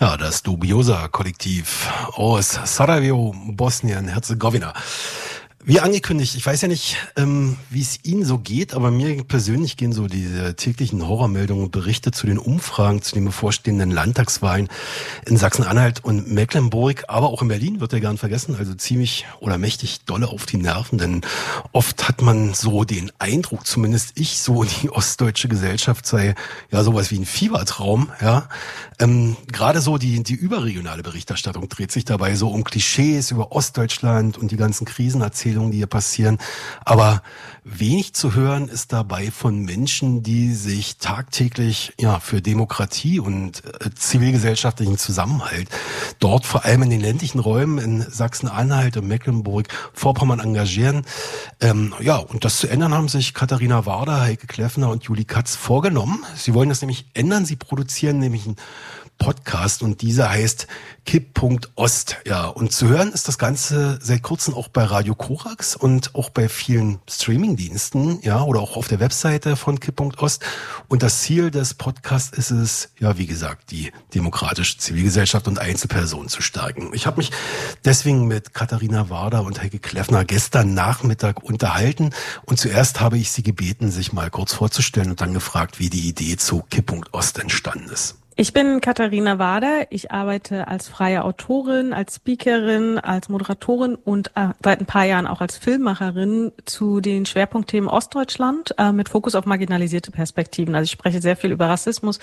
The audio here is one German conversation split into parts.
Ja, das Dubiosa-Kollektiv aus Sarajevo, Bosnien-Herzegowina. Wie angekündigt, ich weiß ja nicht, wie es Ihnen so geht, aber mir persönlich gehen so diese täglichen Horrormeldungen und Berichte zu den Umfragen, zu den bevorstehenden Landtagswahlen in Sachsen-Anhalt und Mecklenburg, aber auch in Berlin, wird ja gern vergessen, also ziemlich oder mächtig dolle auf die Nerven, denn oft hat man so den Eindruck, zumindest ich, so die ostdeutsche Gesellschaft sei ja sowas wie ein Fiebertraum, ja. Gerade so die überregionale Berichterstattung dreht sich dabei so um Klischees über Ostdeutschland und die ganzen Krisenerzählungen, die hier passieren. Aber wenig zu hören ist dabei von Menschen, die sich tagtäglich ja für Demokratie und zivilgesellschaftlichen Zusammenhalt dort vor allem in den ländlichen Räumen in Sachsen-Anhalt und Mecklenburg-Vorpommern engagieren. Ja, und das zu ändern haben sich Katharina Warder, Heike Kleffner und Julie Katz vorgenommen. Sie wollen das nämlich ändern. Sie produzieren nämlich ein Podcast und dieser heißt Kipp.Ost. Ja, und zu hören ist das Ganze seit kurzem auch bei Radio Korax und auch bei vielen Streamingdiensten, ja, oder auch auf der Webseite von Kipp.Ost. Und das Ziel des Podcasts ist es, ja, wie gesagt, die demokratische Zivilgesellschaft und Einzelpersonen zu stärken. Ich habe mich deswegen mit Katharina Warder und Heike Kleffner gestern Nachmittag unterhalten und zuerst habe ich sie gebeten, sich mal kurz vorzustellen und dann gefragt, wie die Idee zu Kipp.Ost entstanden ist. Ich bin Katharina Warder. Ich arbeite als freie Autorin, als Speakerin, als Moderatorin und seit ein paar Jahren auch als Filmemacherin zu den Schwerpunktthemen Ostdeutschland mit Fokus auf marginalisierte Perspektiven. Also ich spreche sehr viel über Rassismus,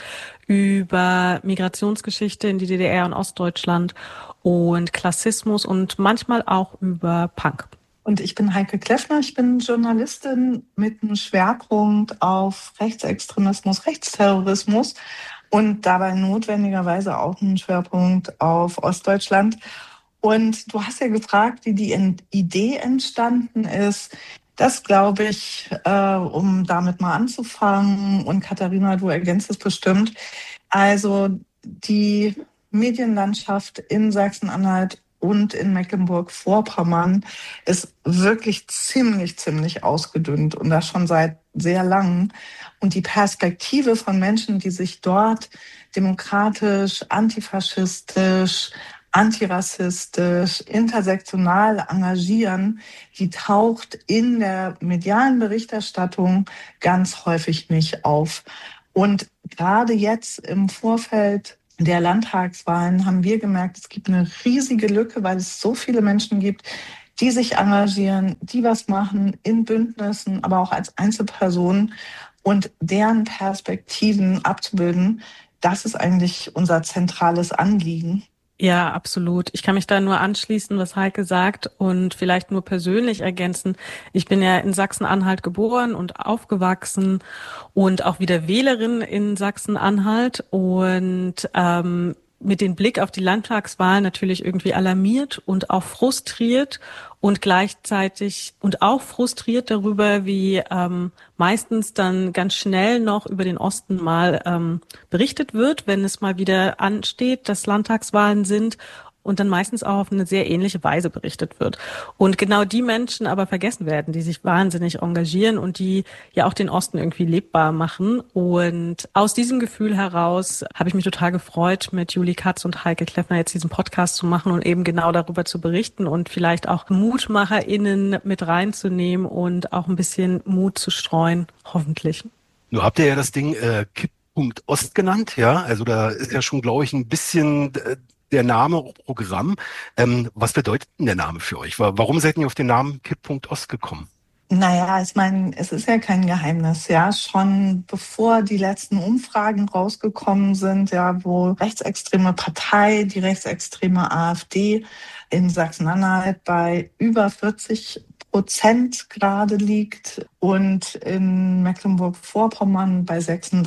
über Migrationsgeschichte in die DDR und Ostdeutschland und Klassismus und manchmal auch über Punk. Und ich bin Heike Kleffner, ich bin Journalistin mit einem Schwerpunkt auf Rechtsextremismus, Rechtsterrorismus und dabei notwendigerweise auch einen Schwerpunkt auf Ostdeutschland. Und du hast ja gefragt, wie die Idee entstanden ist. Das glaube ich, um damit mal anzufangen. Und Katharina, du ergänzt es bestimmt. Also die Medienlandschaft in Sachsen-Anhalt und in Mecklenburg-Vorpommern ist wirklich ziemlich ausgedünnt und das schon seit sehr langem. Und die Perspektive von Menschen, die sich dort demokratisch, antifaschistisch, antirassistisch, intersektional engagieren, die taucht in der medialen Berichterstattung ganz häufig nicht auf. Und gerade jetzt im Vorfeld der Landtagswahlen haben wir gemerkt, es gibt eine riesige Lücke, weil es so viele Menschen gibt, die sich engagieren, die was machen in Bündnissen, aber auch als Einzelpersonen und deren Perspektiven abzubilden. Das ist eigentlich unser zentrales Anliegen. Ja, absolut. Ich kann mich da nur anschließen, was Heike sagt und vielleicht nur persönlich ergänzen. Ich bin ja in Sachsen-Anhalt geboren und aufgewachsen und auch wieder Wählerin in Sachsen-Anhalt und mit dem Blick auf die Landtagswahlen natürlich irgendwie alarmiert und auch frustriert und gleichzeitig und auch frustriert darüber, wie meistens dann ganz schnell noch über den Osten mal berichtet wird, wenn es mal wieder ansteht, dass Landtagswahlen sind und dann meistens auch auf eine sehr ähnliche Weise berichtet wird. Und genau die Menschen aber vergessen werden, die sich wahnsinnig engagieren und die ja auch den Osten irgendwie lebbar machen. Und aus diesem Gefühl heraus habe ich mich total gefreut, mit Julie Katz und Heike Kleffner jetzt diesen Podcast zu machen und eben genau darüber zu berichten und vielleicht auch MutmacherInnen mit reinzunehmen und auch ein bisschen Mut zu streuen, hoffentlich. Nun habt ihr ja das Ding Kipp.Ost genannt, ja, also da ist ja schon, glaube ich, ein bisschen der Name Programm. Was bedeutet denn der Name für euch? Warum seid ihr auf den Namen Kipp.Ost gekommen? Naja, ich meine, es ist ja kein Geheimnis, ja. Schon bevor die letzten Umfragen rausgekommen sind, ja, wo rechtsextreme Partei, die rechtsextreme AfD in Sachsen-Anhalt bei über 40% gerade liegt und in Mecklenburg-Vorpommern bei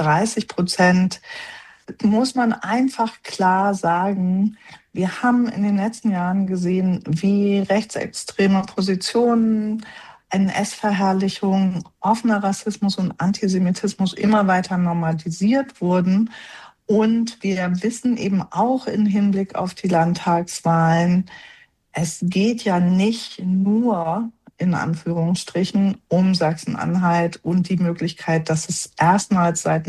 36%, muss man einfach klar sagen, wir haben in den letzten Jahren gesehen, wie rechtsextreme Positionen, NS-Verherrlichung, offener Rassismus und Antisemitismus immer weiter normalisiert wurden. Und wir wissen eben auch im Hinblick auf die Landtagswahlen, es geht ja nicht nur in Anführungsstrichen, um Sachsen-Anhalt und die Möglichkeit, dass es erstmals seit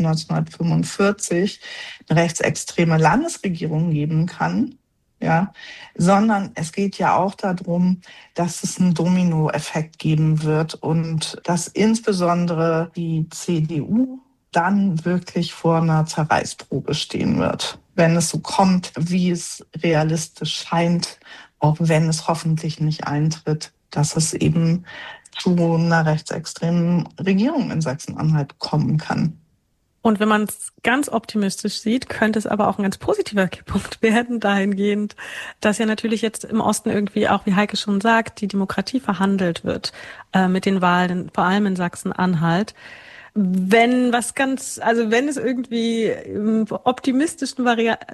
1945 eine rechtsextreme Landesregierung geben kann. Ja, sondern es geht ja auch darum, dass es einen Dominoeffekt geben wird und dass insbesondere die CDU dann wirklich vor einer Zerreißprobe stehen wird, wenn es so kommt, wie es realistisch scheint, auch wenn es hoffentlich nicht eintritt, dass es eben zu einer rechtsextremen Regierung in Sachsen-Anhalt kommen kann. Und wenn man es ganz optimistisch sieht, könnte es aber auch ein ganz positiver Kipppunkt werden, dahingehend, dass ja natürlich jetzt im Osten irgendwie auch, wie Heike schon sagt, die Demokratie verhandelt wird mit den Wahlen, vor allem in Sachsen-Anhalt. Wenn es irgendwie in der optimistischen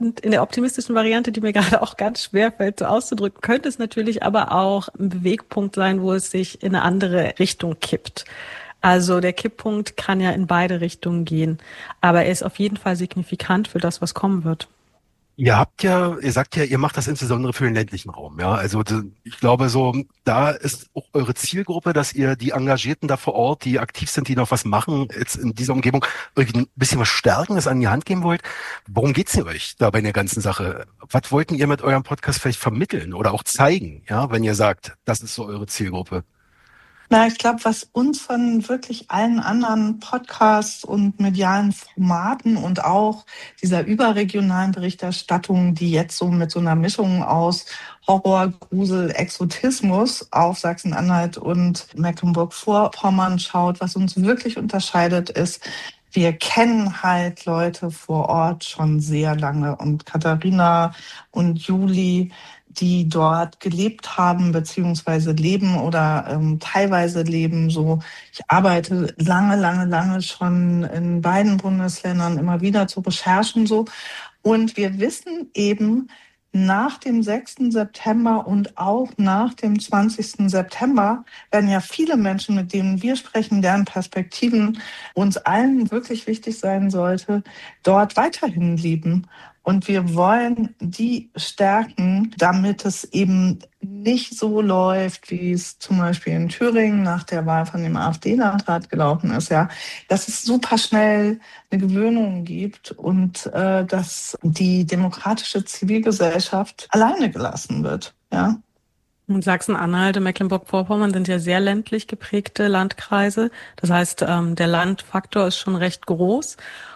Variante, die mir gerade auch ganz schwer fällt, so auszudrücken, könnte es natürlich aber auch ein Bewegpunkt sein, wo es sich in eine andere Richtung kippt. Also der Kipppunkt kann ja in beide Richtungen gehen, aber er ist auf jeden Fall signifikant für das, was kommen wird. Ihr sagt ja, ihr macht das insbesondere für den ländlichen Raum, ja. Also ich glaube so, da ist auch eure Zielgruppe, dass ihr die Engagierten da vor Ort, die aktiv sind, die noch was machen, jetzt in dieser Umgebung, irgendwie ein bisschen was Stärkendes an die Hand geben wollt. Worum geht's denn euch da bei der ganzen Sache? Was wollten ihr mit eurem Podcast vielleicht vermitteln oder auch zeigen, ja, wenn ihr sagt, das ist so eure Zielgruppe? Na, ich glaube, was uns von wirklich allen anderen Podcasts und medialen Formaten und auch dieser überregionalen Berichterstattung, die jetzt so mit so einer Mischung aus Horror, Grusel, Exotismus auf Sachsen-Anhalt und Mecklenburg-Vorpommern schaut, was uns wirklich unterscheidet, ist, wir kennen halt Leute vor Ort schon sehr lange. Und Katharina und Juli, die dort gelebt haben, beziehungsweise leben oder teilweise leben. So, ich arbeite lange schon in beiden Bundesländern immer wieder zu Recherchen so. Und wir wissen eben, nach dem 6. September und auch nach dem 20. September werden ja viele Menschen, mit denen wir sprechen, deren Perspektiven uns allen wirklich wichtig sein sollte, dort weiterhin leben. Und wir wollen die stärken, damit es eben nicht so läuft, wie es zum Beispiel in Thüringen nach der Wahl von dem AfD-Landrat gelaufen ist, ja, dass es super schnell eine Gewöhnung gibt und dass die demokratische Zivilgesellschaft alleine gelassen wird, ja. Und Sachsen-Anhalt und Mecklenburg-Vorpommern sind ja sehr ländlich geprägte Landkreise. Das heißt, der Landfaktor ist schon recht groß.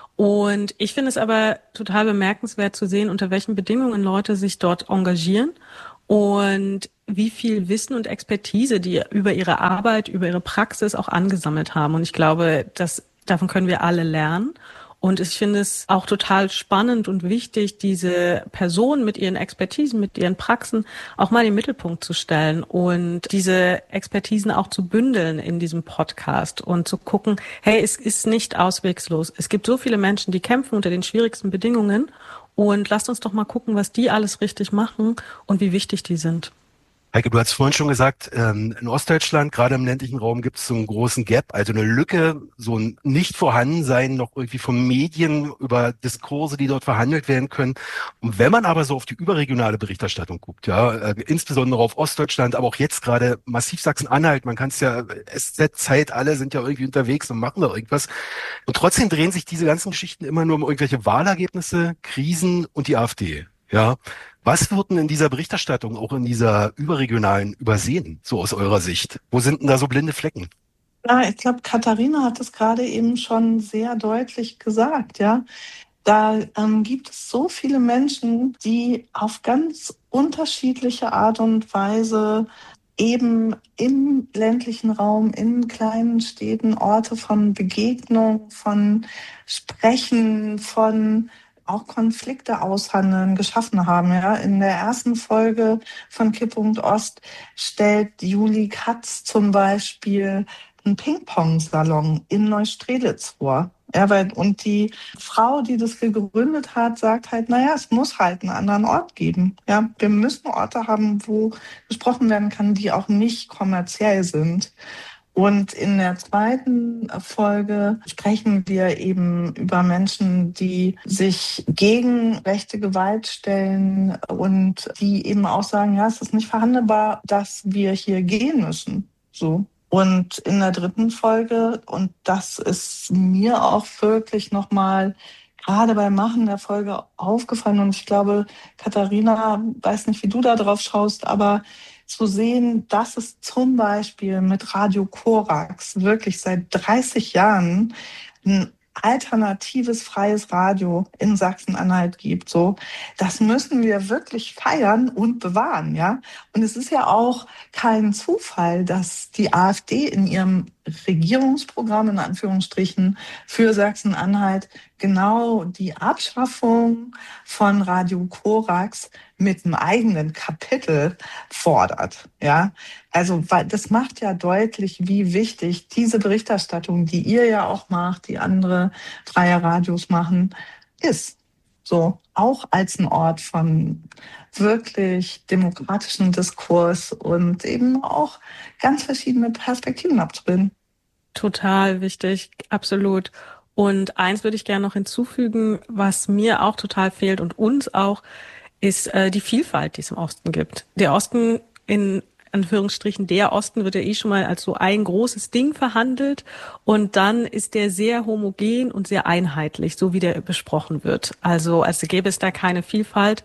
Und ich finde es aber total bemerkenswert zu sehen, unter welchen Bedingungen Leute sich dort engagieren und wie viel Wissen und Expertise die über ihre Arbeit, über ihre Praxis auch angesammelt haben. Und ich glaube, davon können wir alle lernen. Und ich finde es auch total spannend und wichtig, diese Personen mit ihren Expertisen, mit ihren Praxen auch mal in den Mittelpunkt zu stellen und diese Expertisen auch zu bündeln in diesem Podcast und zu gucken, hey, es ist nicht auswegslos. Es gibt so viele Menschen, die kämpfen unter den schwierigsten Bedingungen und lasst uns doch mal gucken, was die alles richtig machen und wie wichtig die sind. Heike, du hast vorhin schon gesagt, in Ostdeutschland, gerade im ländlichen Raum, gibt es so einen großen Gap, also eine Lücke, so ein Nicht-Vorhandensein noch irgendwie von Medien über Diskurse, die dort verhandelt werden können. Und wenn man aber so auf die überregionale Berichterstattung guckt, ja, insbesondere auf Ostdeutschland, aber auch jetzt gerade massiv Sachsen-Anhalt, man kann es ja, SZ, Zeit, alle sind ja irgendwie unterwegs und machen da irgendwas. Und trotzdem drehen sich diese ganzen Geschichten immer nur um irgendwelche Wahlergebnisse, Krisen und die AfD. Ja, was wird denn in dieser Berichterstattung, auch in dieser überregionalen, übersehen, so aus eurer Sicht? Wo sind denn da so blinde Flecken? Ja, ich glaube, Katharina hat es gerade eben schon sehr deutlich gesagt, ja. Da gibt es so viele Menschen, die auf ganz unterschiedliche Art und Weise eben im ländlichen Raum, in kleinen Städten Orte von Begegnung, von Sprechen, von auch Konflikte aushandeln, geschaffen haben. Ja. In der ersten Folge von Kipppunkt Ost stellt Juli Katz zum Beispiel einen Ping-Pong-Salon in Neustrelitz vor. Ja, und die Frau, die das gegründet hat, sagt halt, naja, es muss halt einen anderen Ort geben. Ja, wir müssen Orte haben, wo gesprochen werden kann, die auch nicht kommerziell sind. Und in der zweiten Folge sprechen wir eben über Menschen, die sich gegen rechte Gewalt stellen und die eben auch sagen, ja, es ist nicht verhandelbar, dass wir hier gehen müssen. So. Und in der dritten Folge, und das ist mir auch wirklich nochmal gerade beim Machen der Folge aufgefallen, und ich glaube, Katharina, weiß nicht, wie du da drauf schaust, aber zu sehen, dass es zum Beispiel mit Radio Korax wirklich seit 30 Jahren ein alternatives freies Radio in Sachsen-Anhalt gibt, so, das müssen wir wirklich feiern und bewahren, ja. Und es ist ja auch kein Zufall, dass die AfD in ihrem Regierungsprogramm in Anführungsstrichen für Sachsen-Anhalt genau die Abschaffung von Radio Korax mit einem eigenen Kapitel fordert, ja. Also, weil das macht ja deutlich, wie wichtig diese Berichterstattung, die ihr ja auch macht, die andere freie Radios machen, ist. So, auch als ein Ort von wirklich demokratischen Diskurs und eben auch ganz verschiedene Perspektiven abzubilden. Total wichtig, absolut. Und eins würde ich gerne noch hinzufügen, was mir auch total fehlt und uns auch, ist die Vielfalt, die es im Osten gibt. Der Osten in Anführungsstrichen, der Osten wird ja eh schon mal als so ein großes Ding verhandelt und dann ist der sehr homogen und sehr einheitlich, so wie der besprochen wird. Also als gäbe es da keine Vielfalt.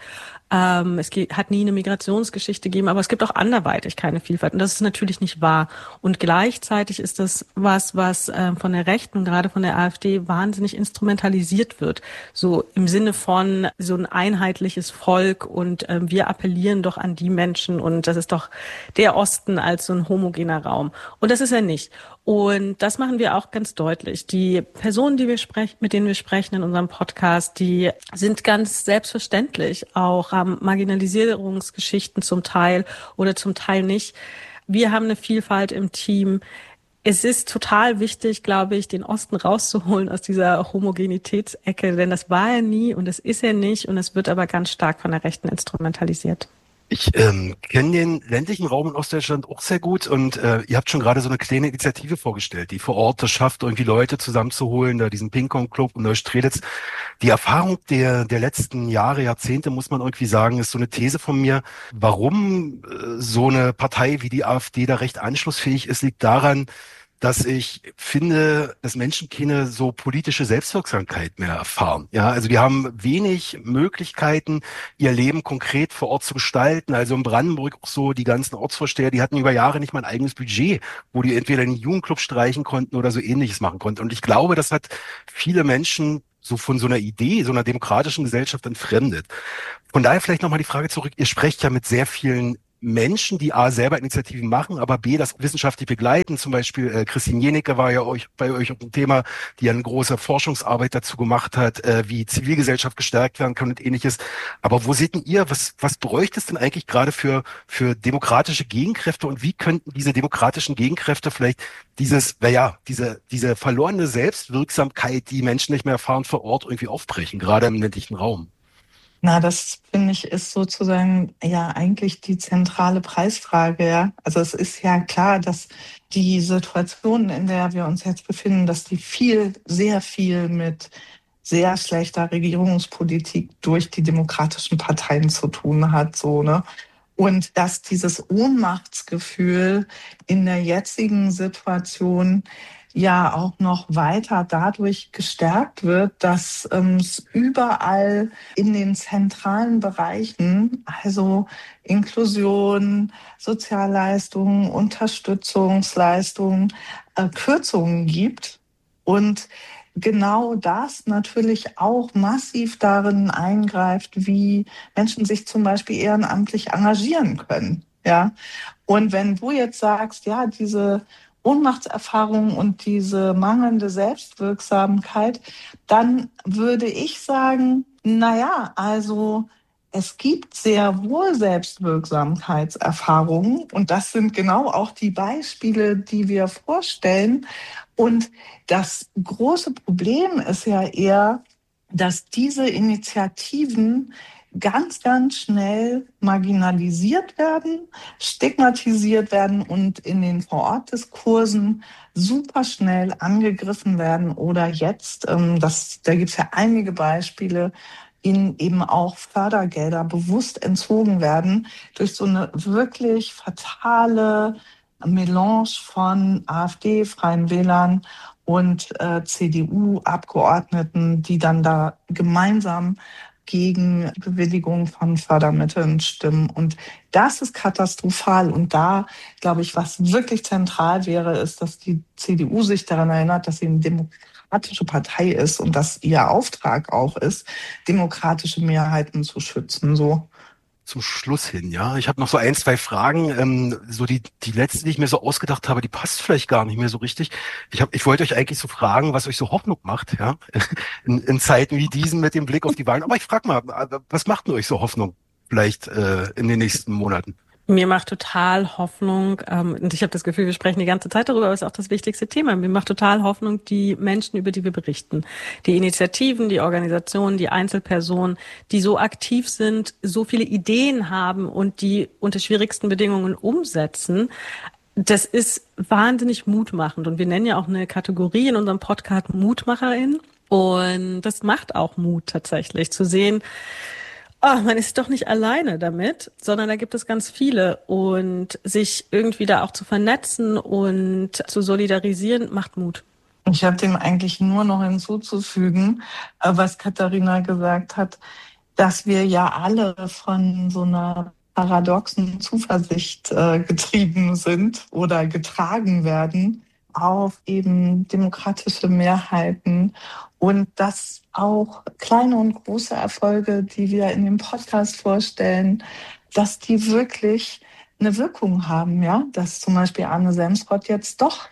Hat nie eine Migrationsgeschichte gegeben, aber es gibt auch anderweitig keine Vielfalt. Und das ist natürlich nicht wahr. Und gleichzeitig ist das was von der Rechten und gerade von der AfD wahnsinnig instrumentalisiert wird. So im Sinne von so ein einheitliches Volk und wir appellieren doch an die Menschen und das ist doch der Osten als so ein homogener Raum. Und das ist er nicht. Und das machen wir auch ganz deutlich. Die Personen, mit denen wir sprechen in unserem Podcast, die sind ganz selbstverständlich auch, haben Marginalisierungsgeschichten zum Teil oder zum Teil nicht. Wir haben eine Vielfalt im Team. Es ist total wichtig, glaube ich, den Osten rauszuholen aus dieser Homogenitätsecke, denn das war er nie und das ist er nicht und es wird aber ganz stark von der Rechten instrumentalisiert. Ich kenne den ländlichen Raum in Ostdeutschland auch sehr gut und ihr habt schon gerade so eine kleine Initiative vorgestellt, die vor Ort das schafft, irgendwie Leute zusammenzuholen, da diesen Ping-Pong-Club in Neustrelitz. Die Erfahrung der letzten Jahre, Jahrzehnte, muss man irgendwie sagen, ist so eine These von mir. Warum so eine Partei wie die AfD da recht anschlussfähig ist, liegt daran, dass ich finde, dass Menschen keine so politische Selbstwirksamkeit mehr erfahren. Ja, also die haben wenig Möglichkeiten, ihr Leben konkret vor Ort zu gestalten. Also in Brandenburg auch so die ganzen Ortsvorsteher, die hatten über Jahre nicht mal ein eigenes Budget, wo die entweder einen Jugendclub streichen konnten oder so Ähnliches machen konnten. Und ich glaube, das hat viele Menschen so von so einer Idee, so einer demokratischen Gesellschaft entfremdet. Von daher vielleicht nochmal die Frage zurück. Ihr sprecht ja mit sehr vielen Menschen, die A, selber Initiativen machen, aber B, das wissenschaftlich begleiten. Zum Beispiel Christine Jenecke war ja bei euch auch ein Thema, die ja eine große Forschungsarbeit dazu gemacht hat, wie Zivilgesellschaft gestärkt werden kann und Ähnliches. Aber wo seht denn ihr, was bräuchte es denn eigentlich gerade für demokratische Gegenkräfte und wie könnten diese demokratischen Gegenkräfte vielleicht diese verlorene Selbstwirksamkeit, die Menschen nicht mehr erfahren, vor Ort irgendwie aufbrechen, gerade im ländlichen Raum? Na, das finde ich ist sozusagen ja eigentlich die zentrale Preisfrage, ja. Also es ist ja klar, dass die Situation, in der wir uns jetzt befinden, dass die sehr viel mit sehr schlechter Regierungspolitik durch die demokratischen Parteien zu tun hat, so, ne? Und dass dieses Ohnmachtsgefühl in der jetzigen Situation ja auch noch weiter dadurch gestärkt wird, dass es überall in den zentralen Bereichen, also Inklusion, Sozialleistungen, Unterstützungsleistungen, Kürzungen gibt und genau das natürlich auch massiv darin eingreift, wie Menschen sich zum Beispiel ehrenamtlich engagieren können. Ja, und wenn du jetzt sagst, ja, diese Ohnmachtserfahrung und diese mangelnde Selbstwirksamkeit, dann würde ich sagen, naja, also es gibt sehr wohl Selbstwirksamkeitserfahrungen und das sind genau auch die Beispiele, die wir vorstellen. Und das große Problem ist ja eher, dass diese Initiativen ganz, ganz schnell marginalisiert werden, stigmatisiert werden und in den Vorortdiskursen super schnell angegriffen werden oder jetzt, da gibt es ja einige Beispiele, ihnen eben auch Fördergelder bewusst entzogen werden durch so eine wirklich fatale Melange von AfD, Freien Wählern und CDU-Abgeordneten, die dann da gemeinsam gegen die Bewilligung von Fördermitteln stimmen. Und das ist katastrophal. Und da, glaube ich, was wirklich zentral wäre, ist, dass die CDU sich daran erinnert, dass sie eine demokratische Partei ist und dass ihr Auftrag auch ist, demokratische Mehrheiten zu schützen. So. Zum Schluss hin, ja. Ich habe noch so 1, 2 Fragen. So die letzte, die ich mir so ausgedacht habe, die passt vielleicht gar nicht mehr so richtig. Ich wollte euch eigentlich so fragen, was euch so Hoffnung macht, ja, in Zeiten wie diesen mit dem Blick auf die Wahlen. Aber ich frage mal, was macht denn euch so Hoffnung vielleicht in den nächsten Monaten? Mir macht total Hoffnung, und ich habe das Gefühl, wir sprechen die ganze Zeit darüber, aber es ist auch das wichtigste Thema. Mir macht total Hoffnung die Menschen, über die wir berichten. Die Initiativen, die Organisationen, die Einzelpersonen, die so aktiv sind, so viele Ideen haben und die unter schwierigsten Bedingungen umsetzen. Das ist wahnsinnig mutmachend. Und wir nennen ja auch eine Kategorie in unserem Podcast MutmacherInnen. Und das macht auch Mut tatsächlich, zu sehen, man ist doch nicht alleine damit, sondern da gibt es ganz viele, und sich irgendwie da auch zu vernetzen und zu solidarisieren, macht Mut. Ich habe dem eigentlich nur noch hinzuzufügen, was Katharina gesagt hat, dass wir ja alle von so einer paradoxen Zuversicht getrieben sind oder getragen werden auf eben demokratische Mehrheiten, und dass auch kleine und große Erfolge, die wir in dem Podcast vorstellen, dass die wirklich eine Wirkung haben, ja, dass zum Beispiel Arne Semsrott jetzt doch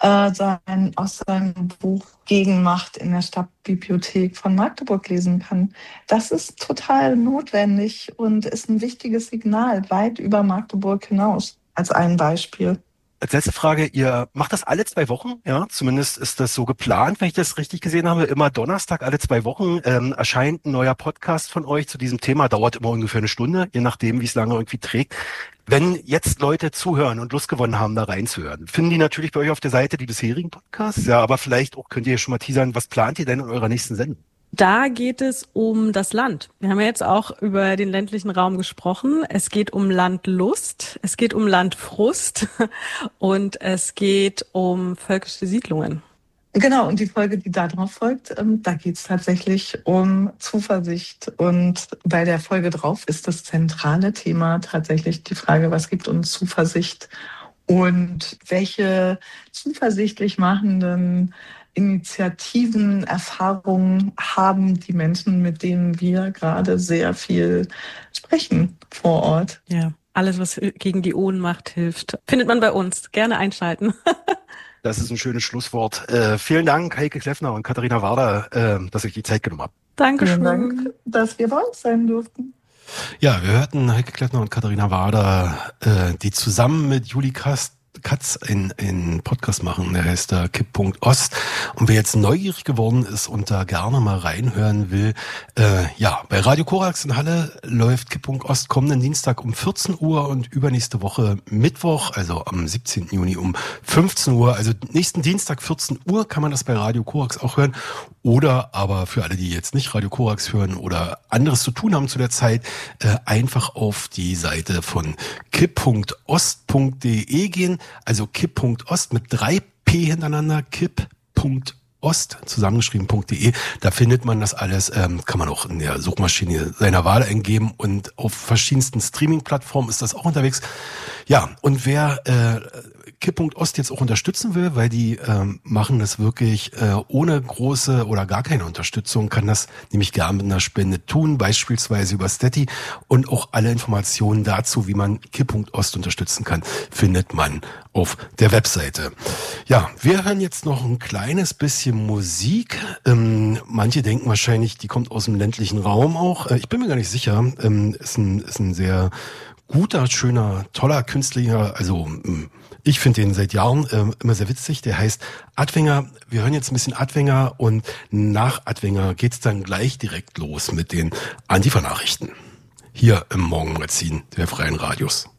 aus seinem Buch Gegenmacht in der Stadtbibliothek von Magdeburg lesen kann. Das ist total notwendig und ist ein wichtiges Signal weit über Magdeburg hinaus, als ein Beispiel. Als letzte Frage, ihr macht das alle 2 Wochen, ja? Zumindest ist das so geplant, wenn ich das richtig gesehen habe. Immer Donnerstag alle 2 Wochen erscheint ein neuer Podcast von euch zu diesem Thema. Dauert immer ungefähr 1 Stunde, je nachdem, wie es lange irgendwie trägt. Wenn jetzt Leute zuhören und Lust gewonnen haben, da reinzuhören, finden die natürlich bei euch auf der Seite die bisherigen Podcasts. Ja, aber vielleicht auch könnt ihr schon mal teasern, was plant ihr denn in eurer nächsten Sendung? Da geht es um das Land. Wir haben ja jetzt auch über den ländlichen Raum gesprochen. Es geht um Landlust, es geht um Landfrust und es geht um völkische Siedlungen. Genau, und die Folge, die darauf folgt, da geht es tatsächlich um Zuversicht. Und bei der Folge drauf ist das zentrale Thema tatsächlich die Frage, was gibt uns Zuversicht und welche zuversichtlich machenden Initiativen, Erfahrungen haben die Menschen, mit denen wir gerade sehr viel sprechen vor Ort. Ja, alles, was gegen die Ohnmacht hilft, findet man bei uns. Gerne einschalten. Das ist ein schönes Schlusswort. Vielen Dank, Heike Kleffner und Katharina Warder, dass ich die Zeit genommen habe. Dankeschön. Vielen Dank, dass wir bei uns sein durften. Ja, wir hörten Heike Kleffner und Katharina Warder, die zusammen mit Juli Katz einen Podcast machen, der heißt Kipppunkt Ost. Und wer jetzt neugierig geworden ist und da gerne mal reinhören will, bei Radio Korax in Halle läuft Kipppunkt Ost kommenden Dienstag um 14 Uhr und übernächste Woche Mittwoch, also am 17. Juni um 15 Uhr. Also nächsten Dienstag 14 Uhr kann man das bei Radio Korax auch hören. Oder aber für alle, die jetzt nicht Radio Korax hören oder anderes zu tun haben zu der Zeit, einfach auf die Seite von kipp.ost.de gehen. Also kipp.ost mit 3 P hintereinander, kipp.ost zusammengeschrieben.de. Da findet man das alles, kann man auch in der Suchmaschine seiner Wahl eingeben, und auf verschiedensten Streaming-Plattformen ist das auch unterwegs. Ja, und wer Kipp.ost jetzt auch unterstützen will, weil die machen das wirklich ohne große oder gar keine Unterstützung, kann das nämlich gerne mit einer Spende tun, beispielsweise über Steady, und auch alle Informationen dazu, wie man Kipp.ost unterstützen kann, findet man auf der Webseite. Ja, wir hören jetzt noch ein kleines bisschen Musik. Manche denken wahrscheinlich, die kommt aus dem ländlichen Raum auch. Ich bin mir gar nicht sicher. Ist ein sehr guter, schöner, toller Künstler, also ich finde den seit Jahren immer sehr witzig. Der heißt Adwenger. Wir hören jetzt ein bisschen Adwenger, und nach Adwenger geht's dann gleich direkt los mit den Antifa-Nachrichten. Hier im Morgenmagazin der Freien Radios.